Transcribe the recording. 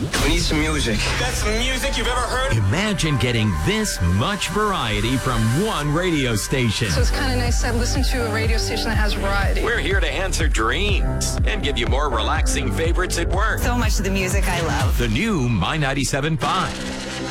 We need some music. That's some music you've ever heard? Imagine getting this much variety from one radio station. So it's kind of nice to listen to a radio station that has variety. We're here to answer dreams and give you more relaxing favorites at work. So much of the music I love. The new My 97.5.